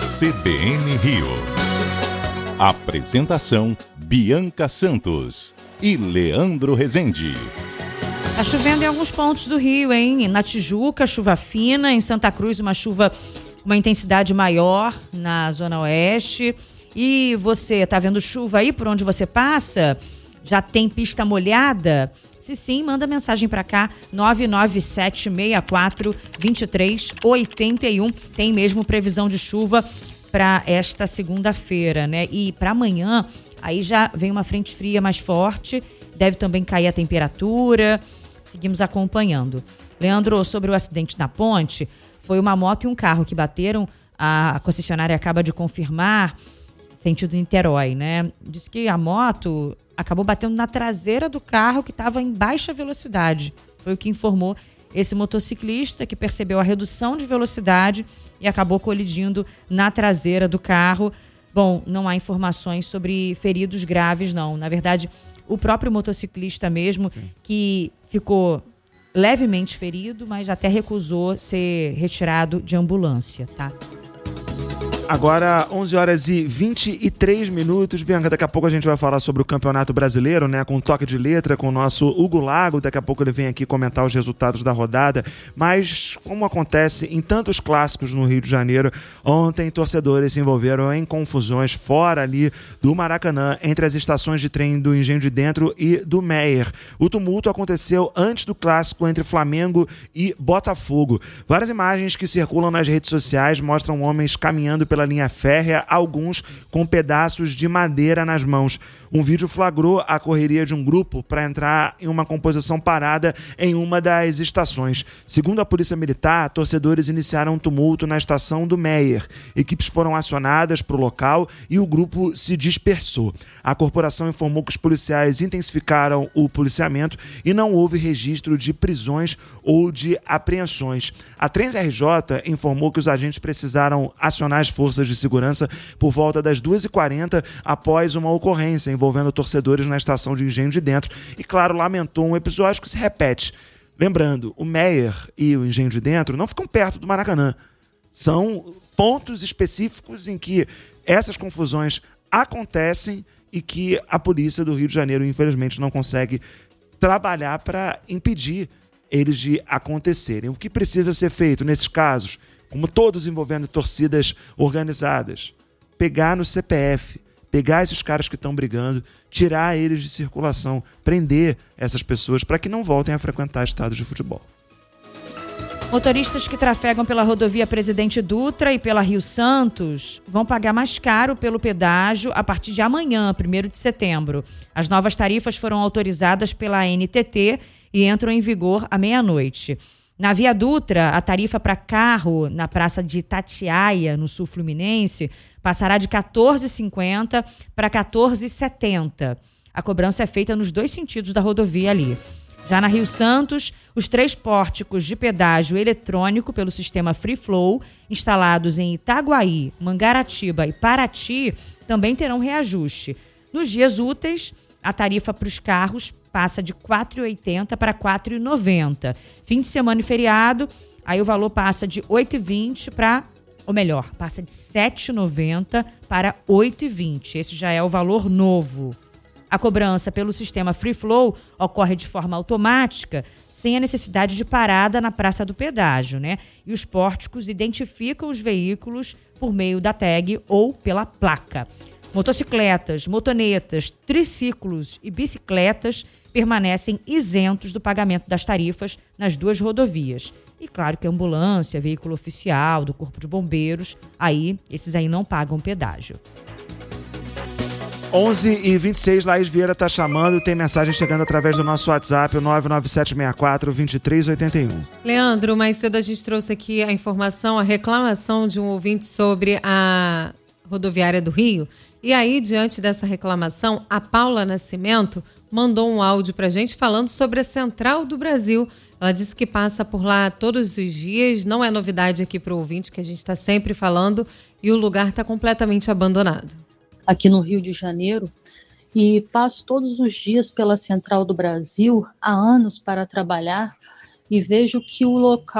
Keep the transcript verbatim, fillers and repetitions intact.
C B N Rio. Apresentação: Bianca Santos e Leandro Rezende. Tá chovendo em alguns pontos do Rio, hein? Na Tijuca, chuva fina. Em Santa Cruz, uma chuva com uma intensidade maior na Zona Oeste. E você, tá vendo chuva aí por onde você passa? Já tem pista molhada? Se sim, manda mensagem para cá, nove nove sete seis quatro dois três oito um. Tem mesmo previsão de chuva para esta segunda-feira, né? E para amanhã, aí já vem uma frente fria mais forte, deve também cair a temperatura. Seguimos acompanhando. Leandro, sobre o acidente na ponte, foi uma moto e um carro que bateram, a concessionária acaba de confirmar, sentido Niterói, né? Diz que a moto acabou batendo na traseira do carro que estava em baixa velocidade. Foi o que informou esse motociclista, que percebeu a redução de velocidade e acabou colidindo na traseira do carro. Bom, não há informações sobre feridos graves, não. Na verdade, o próprio motociclista mesmo, Sim. que ficou levemente ferido, mas até recusou ser retirado de ambulância, tá? Agora, onze horas e vinte e três minutos. Bianca, daqui a pouco a gente vai falar sobre o Campeonato Brasileiro, né? Com um toque de letra, com o nosso Hugo Lago. Daqui a pouco ele vem aqui comentar os resultados da rodada. Mas, como acontece em tantos clássicos no Rio de Janeiro, ontem torcedores se envolveram em confusões fora ali do Maracanã, entre as estações de trem do Engenho de Dentro e do Meier. O tumulto aconteceu antes do clássico entre Flamengo e Botafogo. Várias imagens que circulam nas redes sociais mostram homens caminhando pela pela linha férrea, alguns com pedaços de madeira nas mãos. Um vídeo flagrou a correria de um grupo para entrar em uma composição parada em uma das estações. Segundo a Polícia Militar, torcedores iniciaram um tumulto na estação do Meier. Equipes foram acionadas para o local e o grupo se dispersou. A corporação informou que os policiais intensificaram o policiamento e não houve registro de prisões ou de apreensões. A Trens R J informou que os agentes precisaram acionar as forças de segurança por volta das duas e quarenta após uma ocorrência envolvendo torcedores na estação de Engenho de Dentro e, claro, lamentou um episódio que se repete. Lembrando, o Meier e o Engenho de Dentro não ficam perto do Maracanã. São pontos específicos em que essas confusões acontecem e que a polícia do Rio de Janeiro, infelizmente, não consegue trabalhar para impedir eles de acontecerem. O que precisa ser feito nesses casos, como todos envolvendo torcidas organizadas? Pegar no C P F, pegar esses caras que estão brigando, tirar eles de circulação, prender essas pessoas para que não voltem a frequentar estádios de futebol. Motoristas que trafegam pela rodovia Presidente Dutra e pela Rio Santos vão pagar mais caro pelo pedágio a partir de amanhã, primeiro de setembro. As novas tarifas foram autorizadas pela A N T T e entram em vigor à meia-noite. Na Via Dutra, a tarifa para carro na Praça de Itatiaia, no sul fluminense, passará de quatorze reais e cinquenta centavos para quatorze reais e setenta centavos. A cobrança é feita nos dois sentidos da rodovia ali. Já na Rio Santos, os três pórticos de pedágio eletrônico pelo sistema Free Flow, instalados em Itaguaí, Mangaratiba e Paraty, também terão reajuste. Nos dias úteis, a tarifa para os carros passa de quatro reais e oitenta centavos para quatro reais e noventa centavos. Fim de semana e feriado, aí o valor passa de oito reais e vinte centavos para, ou melhor, passa de sete reais e noventa centavos para oito reais e vinte centavos. Esse já é o valor novo. A cobrança pelo sistema Free Flow ocorre de forma automática, sem a necessidade de parada na praça do pedágio, né? E os pórticos identificam os veículos por meio da tag ou pela placa. Motocicletas, motonetas, triciclos e bicicletas permanecem isentos do pagamento das tarifas nas duas rodovias. E claro que ambulância, veículo oficial, do Corpo de Bombeiros, aí, esses aí não pagam pedágio. onze e vinte e seis, Laís Vieira está chamando, tem mensagem chegando através do nosso WhatsApp, o nove nove sete seis quatro dois três oito um. Leandro, mais cedo a gente trouxe aqui a informação, a reclamação de um ouvinte sobre a rodoviária do Rio. E aí, diante dessa reclamação, a Paula Nascimento mandou um áudio para a gente falando sobre a Central do Brasil. Ela disse que passa por lá todos os dias, não é novidade aqui para o ouvinte, que a gente está sempre falando, e o lugar está completamente abandonado. Aqui no Rio de Janeiro, e passo todos os dias pela Central do Brasil há anos para trabalhar e vejo que o local